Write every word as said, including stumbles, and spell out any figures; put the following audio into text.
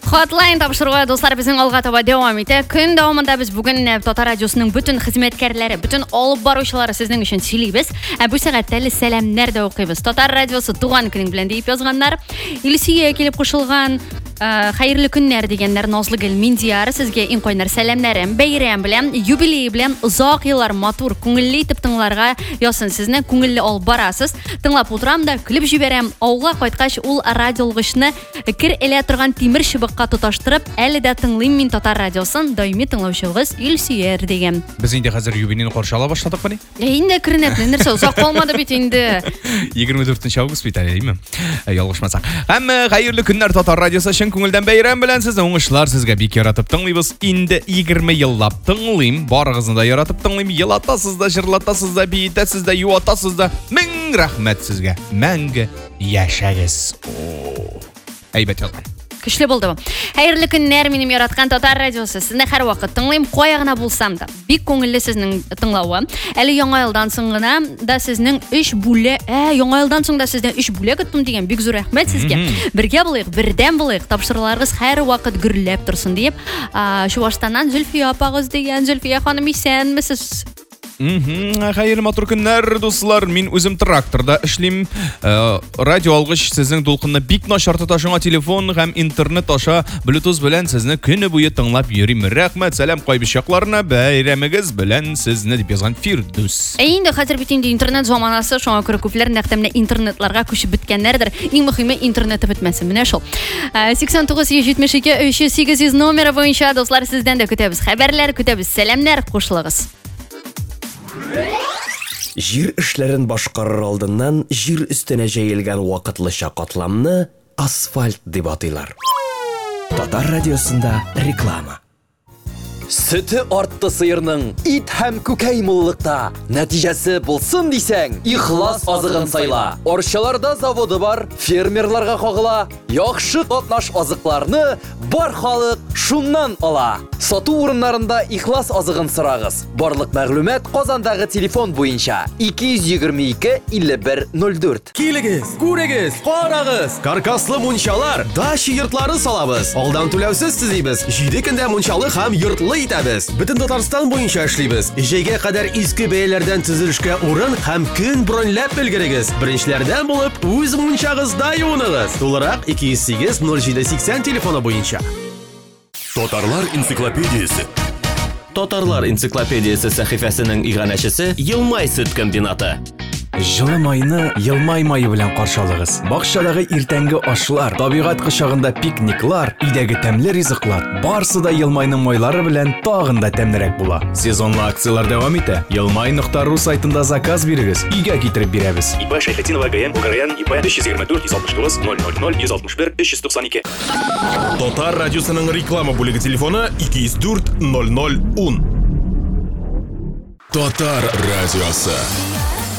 Hotline тапшыруга достар безнең алга таба дәвам итә. Көн дәвамында без бүген Татар радиосының бүтән хезмәткәрләре, бүтән алып баручылары сезнең өчен сөйлибез. Ә бу сәгатьтә сәламнәр дә укыйбыз. Татар радиосы туган көнең белән дип язганнар. Илсия килеп кушылган хәерле көннәр дигәннәр Назлы гөл Миндияр сезгә иң кайнар сәламнәрем, бәйрәм белән, юбилей белән озак еллар матур, күңелле итеп тыңларга ясын сезне күңелле алып барасыз. Тыңлап утырам да күлеп җибәрәм. Ауга кайткач ул радиолгычны кер элә торган тимер чыбыкка тоташтырып, әле дә тыңлыйм мин Татар радиосын, даими тыңлаучыгыз Илсия дигән. Без инде хәзер юбилейны каршылап башладыкмы ни? Ә инде кернәтне нәрсә узак калмады бит инде. егерме дүртенче август бит әле, әйме? Ялгышмасак. Һәм хәерле көннәр Татар радиосы өчен күңелдән бәйрәм белән сезне уңышлар, сезгә бик яратып тыңлыйбыз. Инде егерме еллап тыңлыйм, барыгызны да яратып тыңлыйм. Елатасыз да, җырлатасыз да, биетәсез да, юатасыз да. Мең рәхмәт сезгә. Мәңге яшәгез. Әйбәт язган. Көчле булды бу. Хәерле көннәр минем яраткан Татар радиосы. Сезне һәрвакыт тыңлыйм, кая гына булсам да. Бик күңелле сезнең тыңлавы. Әле яңа елдан соң гына да сезнең өч бүле, ә яңа елдан соң да сездән өч бүле көттем дигән бик зур рәхмәт сезгә. Бергә булыйк, бердәм булыйк. Тапшыруларыгыз һәрвакыт гөрләп торсын дип, Чувашстаннан Зөлфия апагыз дигән. Зөлфия ханым исәнмесез? Хәерле матур көннәр дуслар, мин үзем тракторда эшлим. Радио алгыч сезнең дулкынны бик начар тота, шуңа телефон һәм интернет аша Bluetooth белән сезне көне буе тыңлап йөрим. Рәхмәт, сәлам кайбышакларына, бәйрәмегез белән сезне дип язган Фирдус. Ә инде хәзер бит инде интернет заманасы, шуңа күрә күпләр нәкътемне интернетларга күчеп биткәннәрдер. Иң мөһиме интернеты бетмәсен. Менә шул. сиксән тугыз йөз җитмеш ике өч йөз сигез номеры буенча дуслар сездән дә көтәбез. Хәбәрләр көтәбез, сәламнәр кушылыгыз. Җир эшләрен башкарыр алдыннан җир өстенә җәелгән вакытлыча катламны асфальт дип атыйлар. Татар радиосында реклама. Сөте артты сыерның ит һәм күкәй муллыкта. Нәтиҗәсе булсын дисәң, ихлас азыгын сайла. Арчаларда заводы бар, фермерларга кагыла. Яхшы катнаш азыкларны бар халык шуннан ала. Сату урыннарында ихлас азыгын сорагыз. Барлык мәгълүмат Казандагы телефон буенча ике йөз егерме ике илле бер ноль дүрт. Килегез, күрегез, карагыз. Каркаслы мунчалар, дача йортлары салабыз. Алдан түләүсез төзибез. җиде көндә мунчалы һәм йортлы итәбез. Бөтен Татарстан буенча эшлибез. Җәйгә кадәр иске бәяләрдән төзелешкә урын һәм көн броньлап белгерегез. Беренчеләрдән булып, үз мунчагызда юыныгыз. Тулырак ике йөз сигез ноль җиде сиксән телефоны буенча. Татарлар энциклопедиясе. Татарлар энциклопедиясе сәхифәсенең иганәчесе Елмай сөт комбинаты. Жылы майны Елмай майы белән каршылыгыз. Бакчадагы иртәнге ашлар, табигать кочагында пикниклар, идәге тәмле ризыклар, барсы да Елмайның майлары белән тагын да тәмлерәк була. Сезонлы акциялар дәвам итә. елмай нокта ру сайтында заказ бирегез, өйгә китереп бирәбез. ИП Шәйхетдинова ГМ Угараян ИП биш йөз егерме дүрт йөз алтмыш тугыз ноль ноль ноль йөз алтмыш бер өч йөз туксан ике. Татар радиосының реклама бүлеге телефоны ике йөз дүрт ноль ноль ун. Татар радиосы.